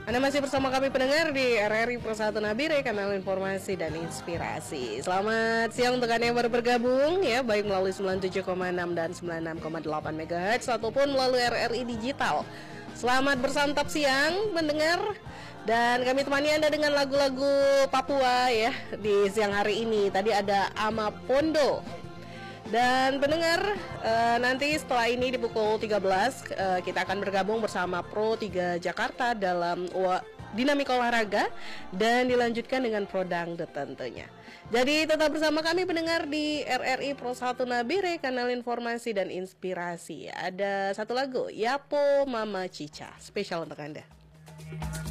Anda masih bersama kami pendengar di RRI Persatu Nabire, kanal informasi dan inspirasi. Selamat siang untuk Anda yang baru bergabung ya, baik melalui 97,6 dan 96,8 MHz ataupun melalui RRI Digital. Selamat bersantap siang pendengar, dan kami temani Anda dengan lagu-lagu Papua ya di siang hari ini. Tadi ada Amapondo. Dan pendengar, nanti setelah ini di pukul 13 kita akan bergabung bersama Pro 3 Jakarta dalam dinamika olahraga dan dilanjutkan dengan Pro Dangdut tentunya. Jadi tetap bersama kami pendengar di RRI Persatu Nabire, kanal informasi dan inspirasi. Ada satu lagu, Yapo Mama Cica, spesial untuk Anda.